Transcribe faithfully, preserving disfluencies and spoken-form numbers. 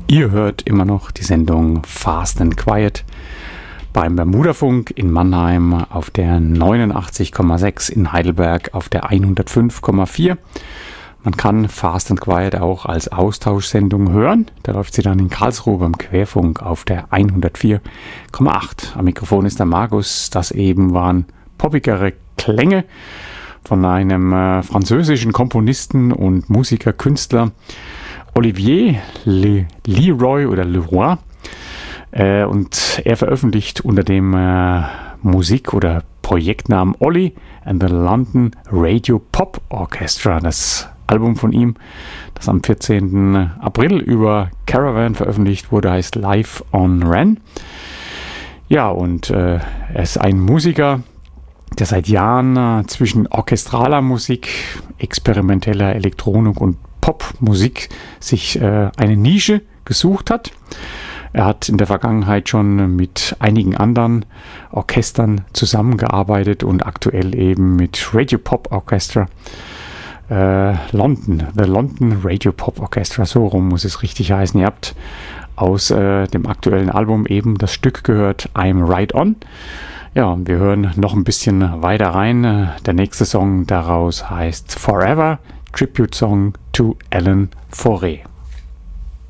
Ihr hört immer noch die Sendung Fast and Quiet beim Bermudafunk in Mannheim auf der neunundachtzig Komma sechs, in Heidelberg auf der hundertfünf Komma vier. Man kann Fast and Quiet auch als Austauschsendung hören. Da läuft sie dann in Karlsruhe beim Querfunk auf der hundertvier Komma acht. Am Mikrofon ist der Markus. Das eben waren poppigere Klänge von einem äh, französischen Komponisten und Musiker, Künstler, Olivier Le, Leroy oder Leroy, äh, und er veröffentlicht unter dem äh, Musik- oder Projektnamen Ollie and the London Radio Pop Orchestra. Das Album von ihm, das am vierzehnten April über Caravan veröffentlicht wurde, heißt Live on Ren. Ja, und äh, er ist ein Musiker, der seit Jahren äh, zwischen orchestraler Musik, experimenteller Elektronik und Popmusik sich äh, eine Nische gesucht hat. Er hat in der Vergangenheit schon mit einigen anderen Orchestern zusammengearbeitet und aktuell eben mit Radio Pop Orchestra äh, London, The London Radio Pop Orchestra, so rum muss es richtig heißen. Ihr habt aus äh, dem aktuellen Album eben das Stück gehört, I'm Right On. Ja, wir hören noch ein bisschen weiter rein. Der nächste Song daraus heißt Forever, Tribute Song to Alan Fauré.